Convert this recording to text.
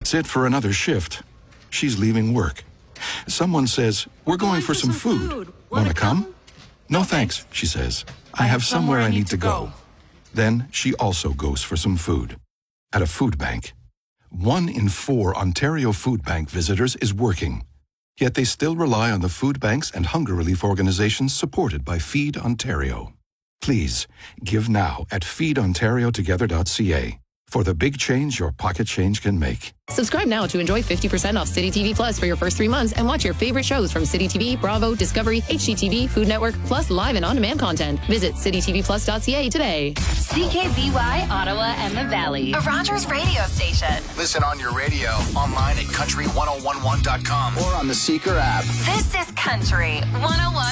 That's it for another shift. She's leaving work. Someone says, "We're going for some food. Wanna come?" "No, thanks," she says. "I have somewhere I need to go." Then she also goes for some food. At a food bank. 1 in 4 Ontario Food Bank visitors is working. Yet they still rely on the food banks and hunger relief organizations supported by Feed Ontario. Please, give now at feedontariotogether.ca for the big change your pocket change can make. Subscribe now to enjoy 50% off City TV Plus for your first 3 months and watch your favorite shows from City TV, Bravo, Discovery, HGTV, Food Network, plus live and on-demand content. Visit citytvplus.ca today. CKBY, Ottawa and the Valley. A Rogers radio station. Listen on your radio, online at country1011.com or on the Seeker app. This is Country 101.